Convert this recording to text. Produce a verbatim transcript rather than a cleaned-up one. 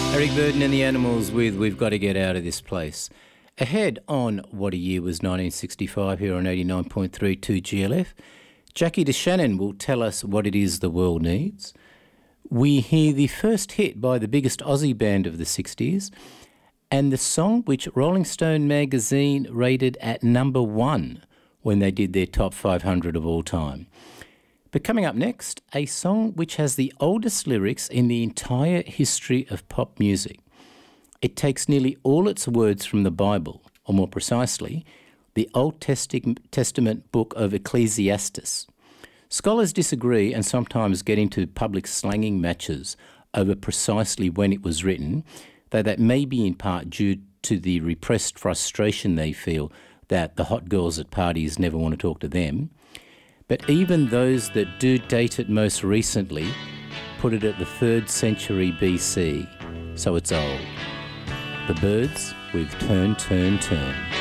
Eric Burden and the Animals with We've Got to Get Out of This Place. Ahead on What a Year Was nineteen sixty-five here on eighty-nine point three two G L F, Jackie DeShannon will tell us what it is the world needs. We hear the first hit by the biggest Aussie band of the sixties and the song which Rolling Stone magazine rated at number one when they did their top five hundred of all time. But coming up next, a song which has the oldest lyrics in the entire history of pop music. It takes nearly all its words from the Bible, or more precisely, the Old Testament book of Ecclesiastes. Scholars disagree and sometimes get into public slanging matches over precisely when it was written, though that may be in part due to the repressed frustration they feel that the hot girls at parties never want to talk to them. But even those that do date it most recently put it at the third century B C, so it's old. The Byrds with Turn, Turn, Turn.